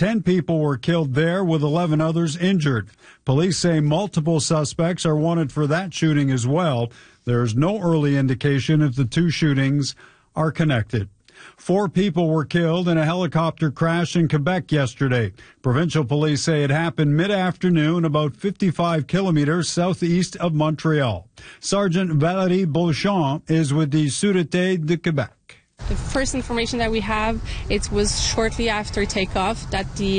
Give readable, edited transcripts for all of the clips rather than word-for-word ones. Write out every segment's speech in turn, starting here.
10 people were killed there, with 11 others injured. Police say multiple suspects are wanted for that shooting as well. There's no early indication if the two shootings are connected. 4 people were killed in a helicopter crash in Quebec yesterday. Provincial police say it happened mid-afternoon about 55 kilometers southeast of Montreal. Sergeant Valérie Beauchamp is with the Sûreté de Québec. The first information that we have, it was shortly after takeoff that the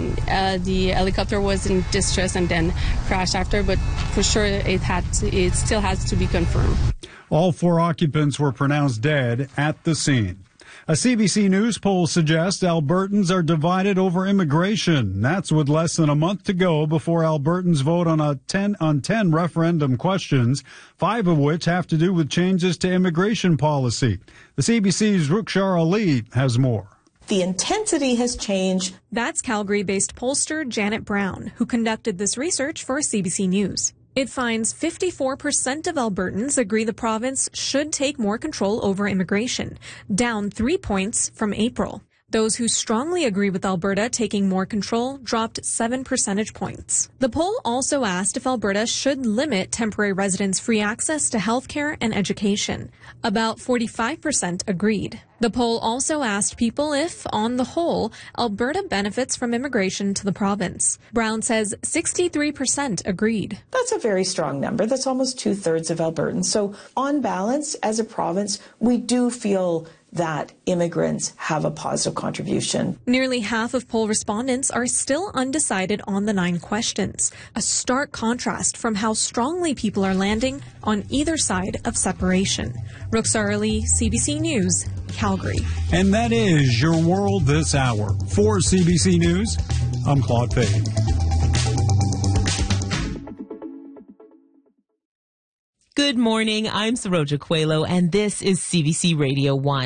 helicopter was in distress and then crashed after, but for sure it still has to be confirmed. All 4 occupants were pronounced dead at the scene. A CBC News poll suggests Albertans are divided over immigration. That's with less than a month to go before Albertans vote on 10 referendum questions, 5 of which have to do with changes to immigration policy. The CBC's Rukshar Ali has more. The intensity has changed. That's Calgary-based pollster Janet Brown, who conducted this research for CBC News. It finds 54% of Albertans agree the province should take more control over immigration, down 3 points from April. Those who strongly agree with Alberta taking more control dropped 7 percentage points. The poll also asked if Alberta should limit temporary residents' free access to healthcare and education. About 45% agreed. The poll also asked people if, on the whole, Alberta benefits from immigration to the province. Brown says 63% agreed. That's a very strong number. That's almost 2/3 of Albertans. So on balance, as a province, we do feel that immigrants have a positive contribution. Nearly half of poll respondents are still undecided on the 9 questions, a stark contrast from how strongly people are landing on either side of separation. Rukshar Ali, CBC News, Calgary. And that is your world this hour. For CBC News, I'm Claude Fay. Good morning. I'm Saroja Coelho, and this is CBC Radio 1.